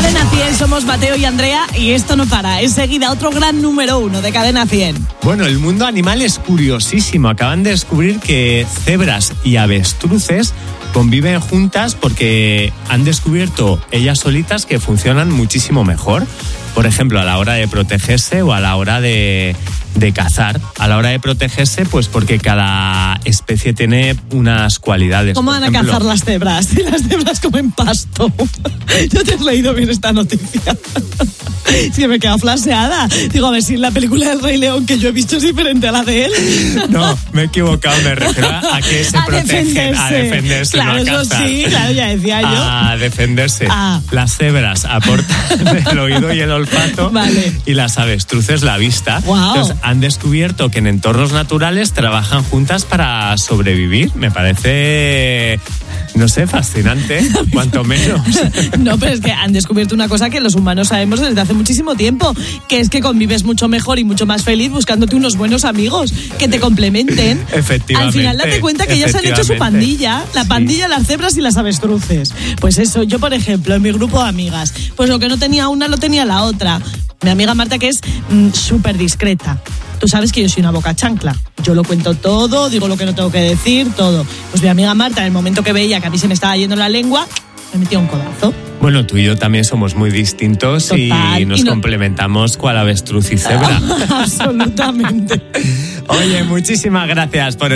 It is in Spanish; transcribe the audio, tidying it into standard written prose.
Cadena 100, somos Mateo y Andrea y esto no para. Enseguida otro gran número 1 de Cadena 100. Bueno, el mundo animal es curiosísimo. Acaban de descubrir que cebras y avestruces conviven juntas porque han descubierto ellas solitas que funcionan muchísimo mejor. Por ejemplo, a la hora de protegerse o a la hora de cazar. A la hora de protegerse, pues porque cada especie tiene unas cualidades. ¿Cómo van a cazar las cebras? Si las cebras comen pasto. ¿No te has leído bien esta noticia? Sí, me he quedado flaseada. Digo, a ver si en la película del Rey León que yo he visto es diferente a la de él. No, me he equivocado. Me refiero a que se protegen. A defenderse, claro, no a cazar. Eso sí, claro, ya decía yo. A defenderse. Las cebras aportan el oído y el olfato. Vale. Y las avestruces la vista. Wow. Entonces, han descubierto que en entornos naturales trabajan juntas para sobrevivir. Me parece, no sé, fascinante, cuanto menos. No, pero es que han descubierto una cosa que los humanos sabemos desde hace muchísimo tiempo, que es que convives mucho mejor y mucho más feliz buscándote unos buenos amigos que te complementen. Efectivamente. Al final date cuenta que ya se han hecho su pandilla, la pandilla, las cebras y las avestruces. Pues eso, yo por ejemplo, en mi grupo de amigas, pues lo que no tenía una lo tenía la otra. Mi amiga Marta, que es súper discreta. Tú sabes que yo soy una boca chancla. Yo lo cuento todo, digo lo que no tengo que decir, todo. Pues mi amiga Marta, en el momento que veía que a mí se me estaba yendo la lengua, me metía un codazo. Bueno, tú y yo también somos muy distintos. Total, y nos complementamos cual avestruz y cebra. Absolutamente. Oye, muchísimas gracias por